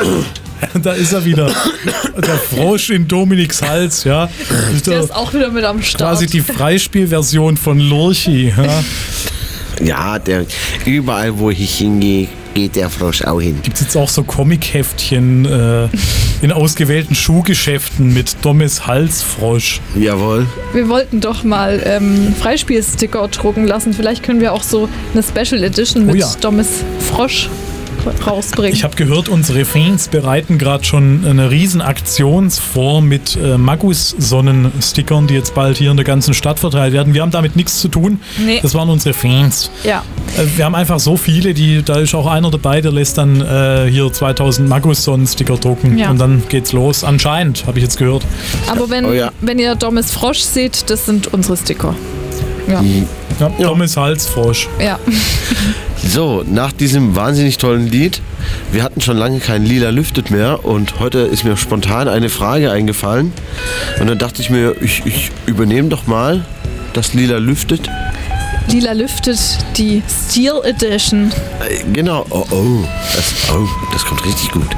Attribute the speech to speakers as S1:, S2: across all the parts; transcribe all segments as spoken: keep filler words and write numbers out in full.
S1: Da ist er wieder. Der Frosch in Dominiks Hals, ja.
S2: Der, der ist auch wieder mit am Start.
S1: Quasi die Freispielversion von Lurchi. Ja,
S3: ja der, überall, wo ich hingehe, geht der Frosch auch hin.
S1: Gibt es jetzt auch so Comic-Heftchen äh, in ausgewählten Schuhgeschäften mit Dommes Halsfrosch?
S3: Jawohl.
S2: Wir wollten doch mal ähm, Freispielsticker drucken lassen. Vielleicht können wir auch so eine Special Edition mit oh ja. Dommes Frosch rausbringen.
S1: Ich habe gehört, unsere Fans bereiten gerade schon eine riesen Aktion vor mit äh, Magus-Sonnenstickern, die jetzt bald hier in der ganzen Stadt verteilt werden. Wir haben damit nichts zu tun. Nee. Das waren unsere Fans.
S2: Ja.
S1: Äh, wir haben einfach so viele, die, da ist auch einer dabei, der lässt dann äh, hier zweitausend Magus-Sonnensticker drucken. Ja. Und dann geht's los. Anscheinend, habe ich jetzt gehört.
S2: Aber wenn, oh ja. wenn ihr Dommes Frosch seht, das sind unsere Sticker. Ja.
S1: Ja, ja. Dommes Halsfrosch.
S2: Ja.
S3: So, nach diesem wahnsinnig tollen Lied, wir hatten schon lange kein Lila lüftet mehr und heute ist mir spontan eine Frage eingefallen und dann dachte ich mir, ich, ich übernehme doch mal das Lila lüftet.
S2: Lila lüftet, die Steel Edition.
S3: Äh, genau, oh, oh, das, oh, das kommt richtig gut.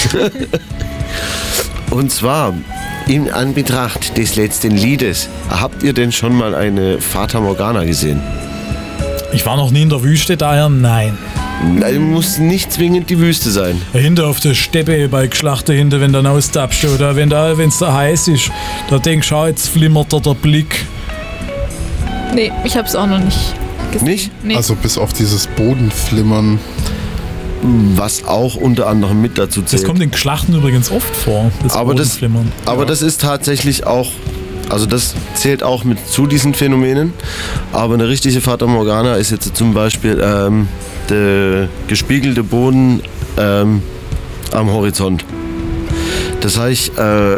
S3: Und zwar, in Anbetracht des letzten Liedes, habt ihr denn schon mal eine Fata Morgana gesehen?
S1: Ich war noch nie in der Wüste, daher nein.
S3: Nein, muss nicht zwingend die Wüste sein.
S1: Dahinter auf der Steppe bei Geschlacht dahinter, wenn du dann austappst oder wenn da, wenn es da heiß ist, da denkst du, jetzt flimmert da der Blick.
S2: Nee, ich hab's auch noch nicht gesehen.
S3: Nicht?
S2: Nee.
S4: Also bis auf dieses Bodenflimmern.
S3: Was auch unter anderem mit dazu zählt.
S1: Das kommt in Geschlachten übrigens oft vor, das
S3: aber
S1: Bodenflimmern.
S3: Das, aber ja. das ist tatsächlich auch, also das zählt auch mit zu diesen Phänomenen. Aber eine richtige Fata Morgana ist jetzt zum Beispiel ähm, der gespiegelte Boden ähm, am Horizont. Das heißt, äh,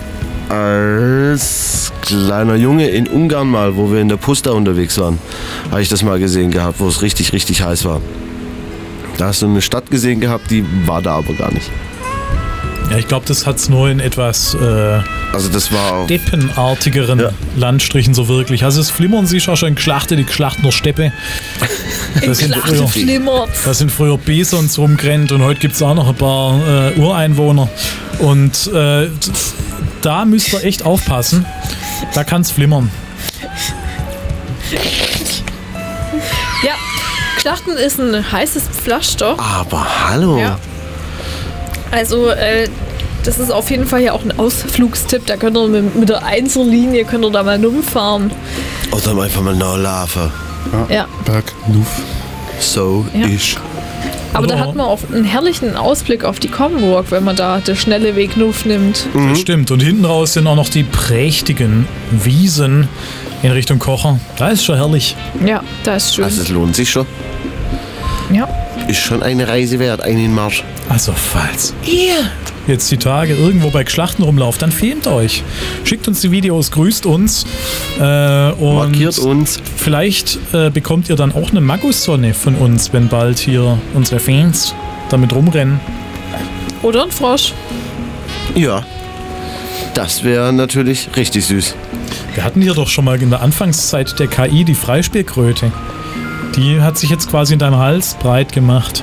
S3: als kleiner Junge in Ungarn mal, wo wir in der Pusta unterwegs waren, habe ich das mal gesehen gehabt, wo es richtig, richtig heiß war. Da hast du eine Stadt gesehen gehabt, die war da aber gar nicht.
S1: Ja, ich glaube, das hat es nur in etwas äh,
S3: also das war auch
S1: steppenartigeren ja. Landstrichen so wirklich. Also das Flimmern siehst du auch schon in Geschlachte, die Geschlachtner Steppe.
S2: Da sind, früher,
S1: da sind früher Bisons rumgerannt und heute gibt es auch noch ein paar äh, Ureinwohner. Und äh, da müsst ihr echt aufpassen. Da kann es flimmern.
S2: Ja, Geschlachten ist ein heißes Pflaster.
S3: Aber hallo.
S2: Ja. Also, äh, das ist auf jeden Fall ja auch ein Ausflugstipp. Da könnt ihr mit, mit der Einzellinie könnt ihr da mal rumfahren.
S3: Oder einfach mal nachlaufen.
S4: Ja.
S2: ja.
S4: Berg, Nuff.
S3: So
S2: ja.
S3: ist.
S2: Aber da hat man auch einen herrlichen Ausblick auf die Komburg, wenn man da den schnelle Weg Nuff nimmt.
S1: Mhm. Das stimmt. Und hinten raus sind auch noch die prächtigen Wiesen in Richtung Kocher. Da ist schon herrlich.
S2: Ja, da ist schön.
S3: Also es lohnt sich schon.
S2: Ja.
S3: Ist schon eine Reise wert, einen Marsch.
S1: Also falls ihr jetzt die Tage irgendwo bei Geschlachten rumlauft, dann filmt euch. Schickt uns die Videos, grüßt uns. Äh, und
S3: markiert uns.
S1: Vielleicht äh, bekommt ihr dann auch eine Magussonne von uns, wenn bald hier unsere Fans damit rumrennen.
S2: Oder ein Frosch.
S3: Ja, das wäre natürlich richtig süß.
S1: Wir hatten hier doch schon mal in der Anfangszeit der K I die Freispielkröte. Die hat sich jetzt quasi in deinem Hals breit gemacht.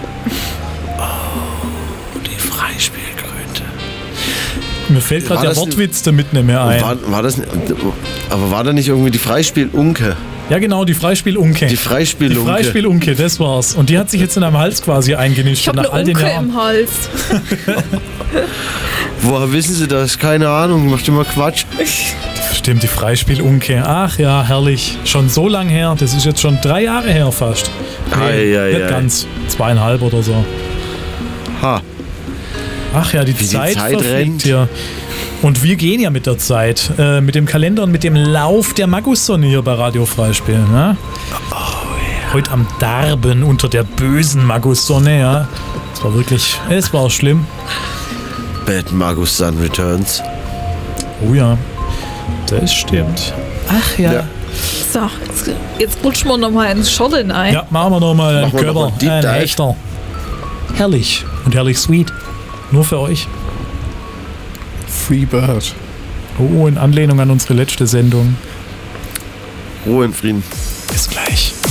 S1: Oh, die Freispielkröte. Mir fällt gerade der Wortwitz damit nicht mehr ein.
S3: War, war das, aber war da nicht irgendwie die Freispielunke?
S1: Ja genau, die Freispielunke.
S3: Die Freispielunke.
S1: Die Freispielunke, das war's. Und die hat sich jetzt in deinem Hals quasi eingenischt.
S2: Ich hab
S1: nach
S2: eine
S1: all den
S2: Unke
S1: Jahren.
S2: im Hals.
S3: Woher wissen Sie das? Keine Ahnung, macht immer Quatsch.
S1: Stimmt, die Freispielunke. Ach ja, herrlich. Schon so lang her. Das ist jetzt schon drei Jahre her fast. Nee,
S3: ei, ei,
S1: nicht
S3: ei.
S1: ganz. Zweieinhalb oder so.
S3: Ha.
S1: Ach ja, die
S3: Wie
S1: Zeit,
S3: die Zeit
S1: verfliegt
S3: rennt.
S1: hier. Und wir gehen ja mit der Zeit. Äh, mit dem Kalender und mit dem Lauf der Magussonne hier bei Radio Freispiel. Ne? Oh, ja. Heute am Darben unter der bösen Magussonne. Ja. Es war wirklich, es war schlimm.
S3: Bad Magus Sun Returns.
S1: Oh ja. Das stimmt. Ach ja. ja.
S2: So, jetzt, jetzt rutschen wir nochmal ins Schotten ein.
S1: Ja, machen wir nochmal einen
S3: Machen wir noch
S1: Körper,
S3: mal Deep
S1: einen
S3: Dive.
S1: Hechter. Herrlich und herrlich sweet. Nur für euch.
S4: Free Bird.
S1: Oh, in Anlehnung an unsere letzte Sendung.
S3: Ruhe in Frieden.
S1: Bis gleich.